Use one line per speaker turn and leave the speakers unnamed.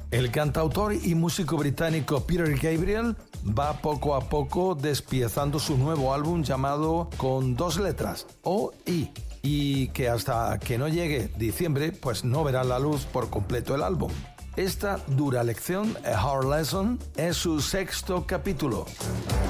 El cantautor y músico británico Peter Gabriel va poco a poco despiezando su nuevo álbum llamado con 2 letras, O-I, y que hasta que no llegue diciembre pues no verá la luz por completo el álbum. Esta dura lección, A Hard Lesson, es su 6º capítulo.